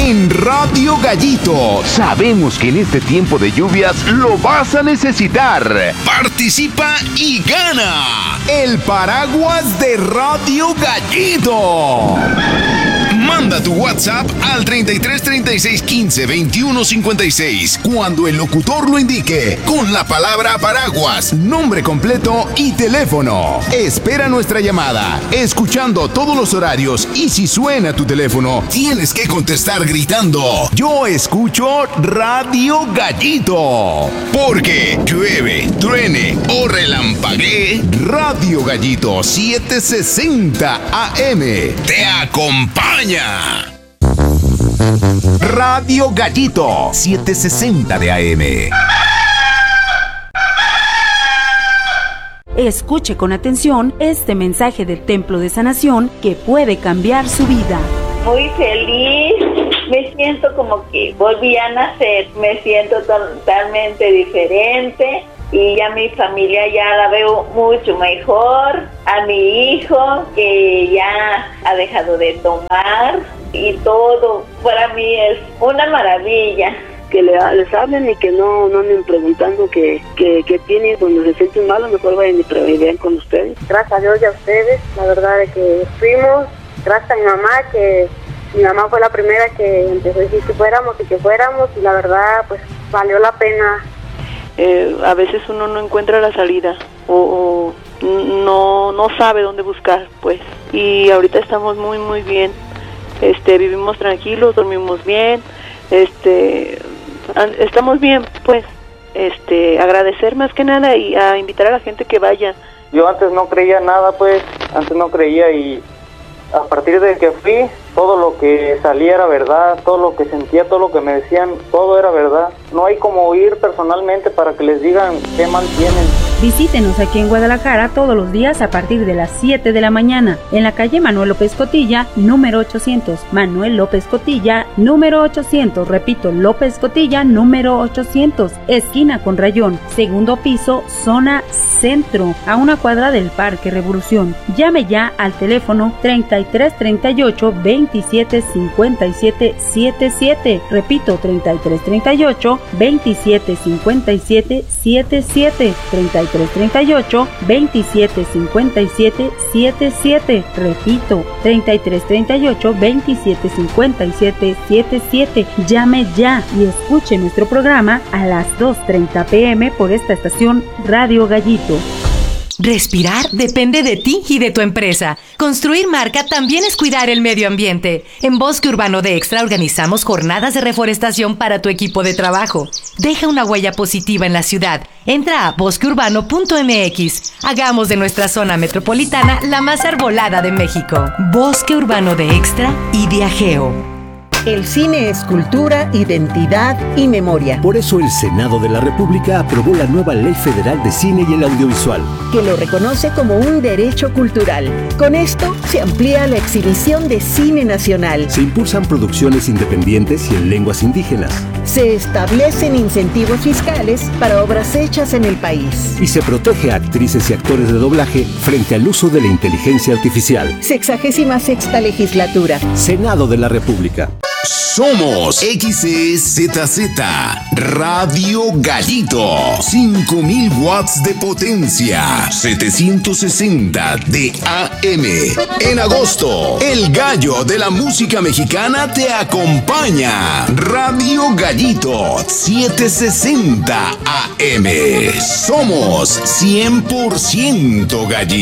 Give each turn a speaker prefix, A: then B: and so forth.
A: en Radio Gallito. Sabemos que en este tiempo de lluvias lo vas a necesitar. Participa y gana el paraguas de Radio Gallito. Manda tu WhatsApp al 33 36 15 21 56 cuando el locutor lo indique, con la palabra paraguas, nombre completo y teléfono. Espera nuestra llamada, escuchando todos los horarios, y si suena tu teléfono, tienes que contestar gritando: yo escucho Radio Gallito. Porque llueve, truene o relampaguee, Radio Gallito 760 AM te acompaña. Radio Gallito 760 de AM.
B: Escuche con atención este mensaje del Templo de Sanación que puede cambiar su vida.
C: Muy feliz, me siento como que volví a nacer, me siento totalmente diferente. Y ya mi familia ya la veo mucho mejor, a mi hijo que ya ha dejado de tomar, y todo para mí es una maravilla.
D: Que les hablen y que no anden preguntando qué tienen cuando se sienten mal, mejor vayan y vean con ustedes.
E: Gracias a Dios y a ustedes, la verdad es que fuimos, gracias a mi mamá, que mi mamá fue la primera que empezó a decir que fuéramos, y la verdad pues valió la pena.
F: A veces uno no encuentra la salida o no sabe dónde buscar, pues. Y ahorita estamos muy muy bien. Vivimos tranquilos, dormimos bien. Estamos bien, pues. Agradecer más que nada y a invitar a la gente que vaya.
G: Yo antes no creía nada, pues. Antes no creía, y a partir de que fui, todo lo que salía era verdad, todo lo que sentía, todo lo que me decían, todo era verdad. No hay como ir personalmente para que les digan qué mal tienen.
B: Visítenos aquí en Guadalajara todos los días a partir de las 7 de la mañana, en la calle Manuel López Cotilla, número 800. Manuel López Cotilla, número 800. Repito, López Cotilla, número 800. Esquina con Rayón, segundo piso, zona centro, a una cuadra del Parque Revolución. Llame ya al teléfono 33 38 27 57 77. Repito, 33 38 27 57 77. 33 38 27 57 77. Repito, 33 38 27 57 77. Llame ya y escuche nuestro programa a las 2:30 p.m. por esta estación Radio Gallito.
H: Respirar depende de ti y de tu empresa. Construir marca también es cuidar el medio ambiente. En Bosque Urbano de Extra organizamos jornadas de reforestación para tu equipo de trabajo. Deja una huella positiva en la ciudad. Entra a bosqueurbano.mx. Hagamos de nuestra zona metropolitana la más arbolada de México. Bosque Urbano de Extra y Viajeo.
I: El cine es cultura, identidad y memoria.
J: Por eso el Senado de la República aprobó la nueva Ley Federal de Cine y el Audiovisual,
I: que lo reconoce como un derecho cultural. Con esto se amplía la exhibición de cine nacional.
J: Se impulsan producciones independientes y en lenguas indígenas.
I: Se establecen incentivos fiscales para obras hechas en el país.
J: Y se protege a actrices y actores de doblaje frente al uso de la inteligencia artificial.
I: 66ª legislatura.
J: Senado de la República.
A: Somos XEZZ Radio Gallito, 5000 watts de potencia, 760 de AM. En agosto, el gallo de la música mexicana te acompaña. Radio Gallito 760 AM. Somos 100% Gallito.